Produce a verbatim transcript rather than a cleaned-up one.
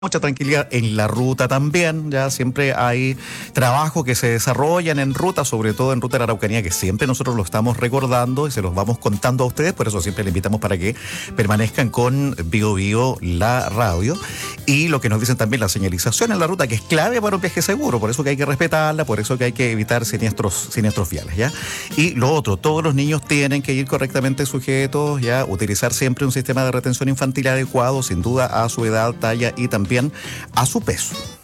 Mucha tranquilidad en la ruta también, ya siempre hay trabajos que se desarrollan en ruta, sobre todo en ruta de la Araucanía, que siempre nosotros lo estamos recordando y se los vamos contando a ustedes, por eso siempre le invitamos para que permanezcan con Bio Bio, la radio, y lo que nos dicen también la señalización en la ruta, que es clave para un viaje seguro, por eso que hay que respetarla, por eso que hay que evitar siniestros, siniestros viales, ¿ya? Y lo otro, todos los niños tienen que ir correctamente sujetos, ¿ya? Utilizar siempre un sistema de retención infantil adecuado, sin duda a su edad, talla y también a su peso.